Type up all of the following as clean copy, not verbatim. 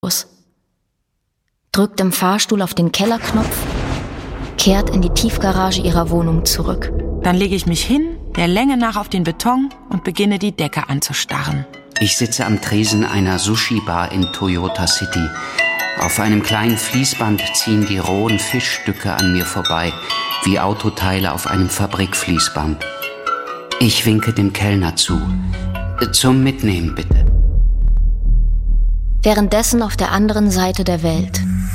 drückt im Fahrstuhl auf den Kellerknopf, kehrt in die Tiefgarage ihrer Wohnung zurück. Dann lege ich mich hin, der Länge nach auf den Beton und beginne die Decke anzustarren. Ich sitze am Tresen einer Sushi-Bar in Toyota City. Auf einem kleinen Fließband ziehen die rohen Fischstücke an mir vorbei, wie Autoteile auf einem Fabrikfließband. Ich winke dem Kellner zu. Zum Mitnehmen, bitte. Währenddessen auf der anderen Seite der Welt.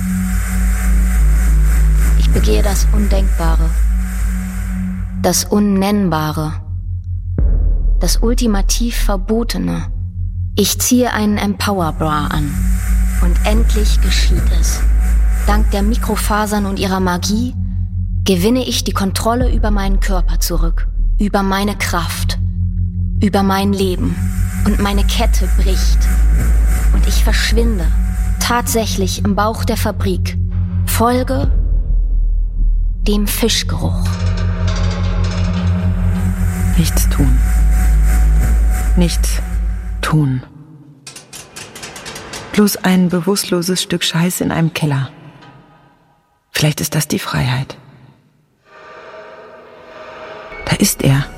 Ich begehe das Undenkbare, das Unnennbare, das ultimativ Verbotene. Ich ziehe einen Empower-Bra an. Und endlich geschieht es. Dank der Mikrofasern und ihrer Magie gewinne ich die Kontrolle über meinen Körper zurück, über meine Kraft, über mein Leben. Und meine Kette bricht. Und ich verschwinde, tatsächlich im Bauch der Fabrik, folge dem Fischgeruch. Nichts tun. Nichts tun. Bloß ein bewusstloses Stück Scheiße in einem Keller. Vielleicht ist das die Freiheit. Da ist er.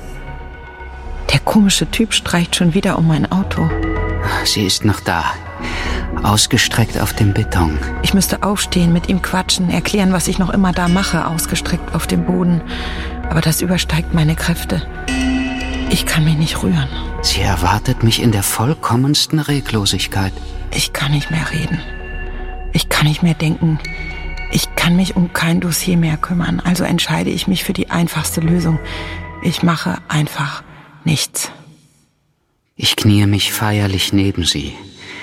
Der komische Typ streicht schon wieder um mein Auto. Sie ist noch da. Ausgestreckt auf dem Beton. Ich müsste aufstehen, mit ihm quatschen, erklären, was ich noch immer da mache, ausgestreckt auf dem Boden. Aber das übersteigt meine Kräfte. Ich kann mich nicht rühren. Sie erwartet mich in der vollkommensten Reglosigkeit. Ich kann nicht mehr reden. Ich kann nicht mehr denken. Ich kann mich um kein Dossier mehr kümmern. Also entscheide ich mich für die einfachste Lösung. Ich mache einfach nichts. Ich kniee mich feierlich neben sie.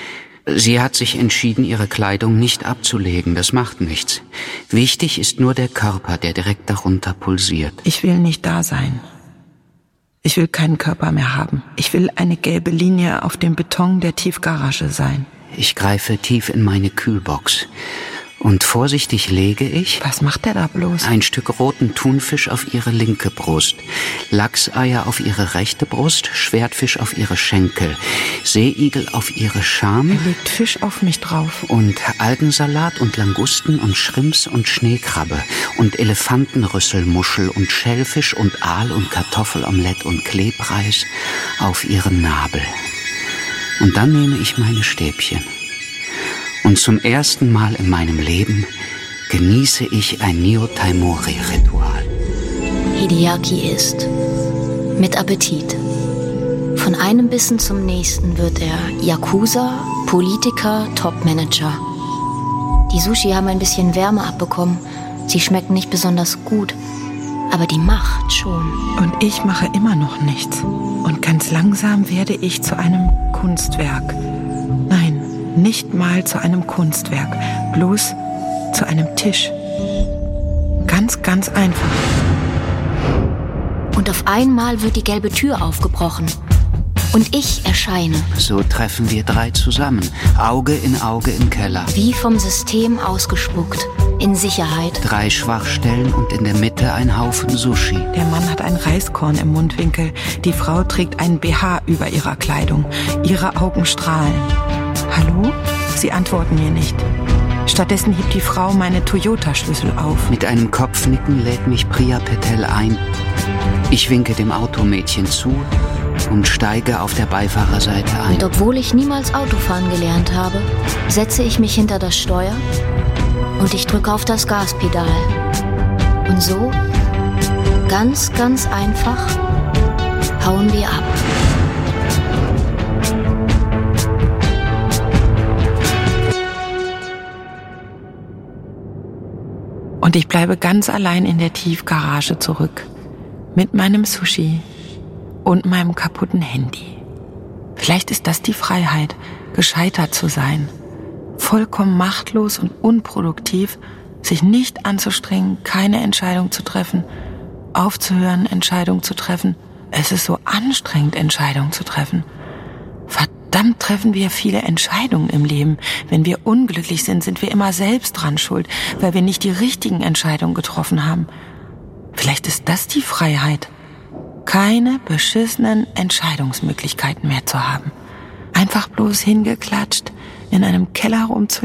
Sie hat sich entschieden, ihre Kleidung nicht abzulegen. Das macht nichts. Wichtig ist nur der Körper, der direkt darunter pulsiert. Ich will nicht da sein. Ich will keinen Körper mehr haben. Ich will eine gelbe Linie auf dem Beton der Tiefgarage sein. Ich greife tief in meine Kühlbox. Und vorsichtig lege ich... Was macht der da bloß? Ein Stück roten Thunfisch auf ihre linke Brust, Lachseier auf ihre rechte Brust, Schwertfisch auf ihre Schenkel, Seeigel auf ihre Scham. Er legt Fisch auf mich drauf. Und Algensalat und Langusten und Shrimps und Schneekrabbe und Elefantenrüsselmuschel und Schellfisch und Aal und Kartoffelomelett und Klebreis auf ihren Nabel. Und dann nehme ich meine Stäbchen. Und zum ersten Mal in meinem Leben genieße ich ein Nio-Taimori-Ritual. Hideaki isst. Mit Appetit. Von einem Bissen zum nächsten wird er Yakuza, Politiker, Topmanager. Die Sushi haben ein bisschen Wärme abbekommen. Sie schmecken nicht besonders gut. Aber die Macht schon. Und ich mache immer noch nichts. Und ganz langsam werde ich zu einem Kunstwerk. Nein, nicht mal zu einem Kunstwerk, bloß zu einem Tisch. Ganz, ganz einfach. Und auf einmal wird die gelbe Tür aufgebrochen. Und ich erscheine. So treffen wir drei zusammen, Auge in Auge im Keller. Wie vom System ausgespuckt, in Sicherheit. 3 Schwachstellen und in der Mitte ein Haufen Sushi. Der Mann hat ein Reiskorn im Mundwinkel. Die Frau trägt einen BH über ihrer Kleidung. Ihre Augen strahlen. Hallo? Sie antworten mir nicht. Stattdessen hebt die Frau meine Toyota-Schlüssel auf. Mit einem Kopfnicken lädt mich Priya Patel ein. Ich winke dem Automädchen zu und steige auf der Beifahrerseite ein. Und obwohl ich niemals Autofahren gelernt habe, setze ich mich hinter das Steuer und ich drücke auf das Gaspedal. Und so, ganz, ganz einfach, hauen wir ab. Und ich bleibe ganz allein in der Tiefgarage zurück. Mit meinem Sushi und meinem kaputten Handy. Vielleicht ist das die Freiheit, gescheitert zu sein. Vollkommen machtlos und unproduktiv, sich nicht anzustrengen, keine Entscheidung zu treffen, aufzuhören, Entscheidungen zu treffen. Es ist so anstrengend, Entscheidungen zu treffen. Verdammt treffen wir viele Entscheidungen im Leben. Wenn wir unglücklich sind, sind wir immer selbst dran schuld, weil wir nicht die richtigen Entscheidungen getroffen haben. Vielleicht ist das die Freiheit, keine beschissenen Entscheidungsmöglichkeiten mehr zu haben. Einfach bloß hingeklatscht, in einem Keller rumzuleben.